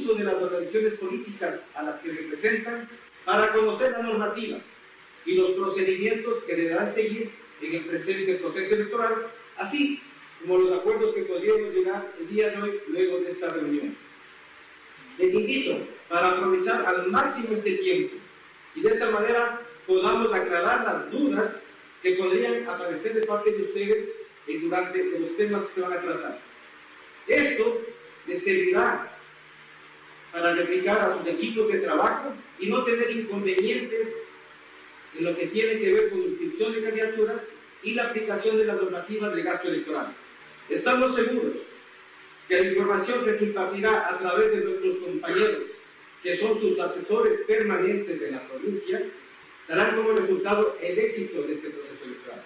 compromiso de las organizaciones políticas a las que representan para conocer la normativa y los procedimientos que deberán seguir en el presente proceso electoral, así como los acuerdos que podríamos llegar el día de hoy luego de esta reunión. Les invito para aprovechar al máximo este tiempo y de esa manera podamos aclarar las dudas que podrían aparecer de parte de ustedes durante los temas que se van a tratar. Esto les servirá para replicar a sus equipos de trabajo y no tener inconvenientes en lo que tiene que ver con inscripción de candidaturas y la aplicación de las normativas de gasto electoral. Estamos seguros que la información que se impartirá a través de nuestros compañeros, que son sus asesores permanentes en la provincia, darán como resultado el éxito de este proceso electoral.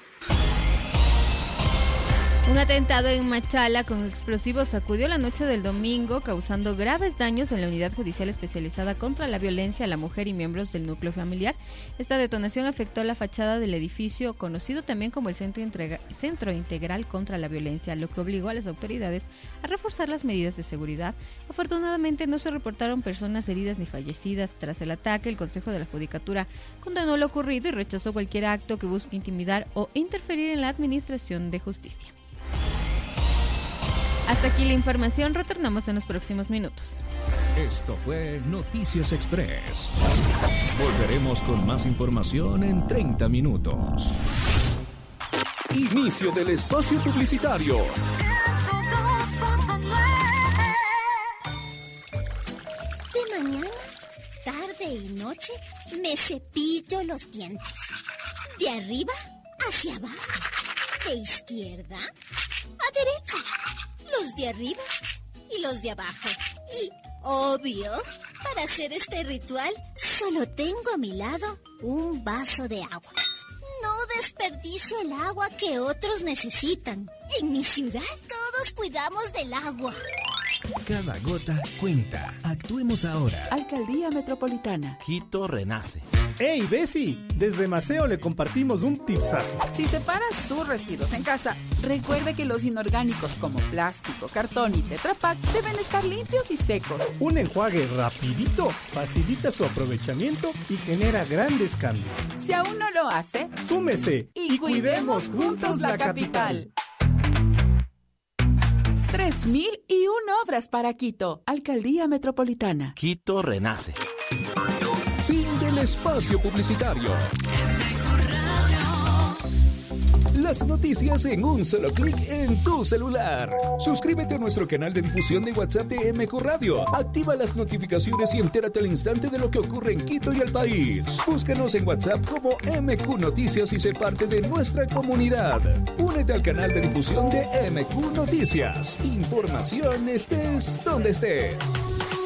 Un atentado en Machala con explosivos sacudió la noche del domingo, causando graves daños en la unidad judicial especializada contra la violencia a la mujer y miembros del núcleo familiar. Esta detonación afectó la fachada del edificio, conocido también como el Centro Integral contra la Violencia, lo que obligó a las autoridades a reforzar las medidas de seguridad. Afortunadamente no se reportaron personas heridas ni fallecidas. Tras el ataque, el Consejo de la Judicatura condenó lo ocurrido y rechazó cualquier acto que busque intimidar o interferir en la administración de justicia. Hasta aquí la información, retornamos en los próximos minutos. Esto fue Noticias Express. Volveremos con más información en 30 minutos. Inicio del espacio publicitario. De mañana, tarde y noche me cepillo los dientes. De arriba hacia abajo. De izquierda a derecha. Los de arriba y los de abajo. Y, obvio, para hacer este ritual, solo tengo a mi lado un vaso de agua. No desperdicio el agua que otros necesitan. En mi ciudad, todos cuidamos del agua. Cada gota cuenta. Actuemos ahora. Alcaldía Metropolitana. Quito renace. ¡Hey, Bessie! Desde Maceo le compartimos un tipsazo. Si separa sus residuos en casa, recuerde que los inorgánicos como plástico, cartón y Tetra Pak deben estar limpios y secos. Un enjuague rapidito facilita su aprovechamiento y genera grandes cambios. Si aún no lo hace, ¡súmese! Y cuidemos juntos la capital. 3001 obras para Quito. Alcaldía Metropolitana. Quito renace. Fin del espacio publicitario. Las noticias en un solo clic en tu celular. Suscríbete a nuestro canal de difusión de WhatsApp de MQ Radio. Activa las notificaciones y entérate al instante de lo que ocurre en Quito y el país. Búscanos en WhatsApp como MQ Noticias y sé parte de nuestra comunidad. Únete al canal de difusión de MQ Noticias. Información estés donde estés.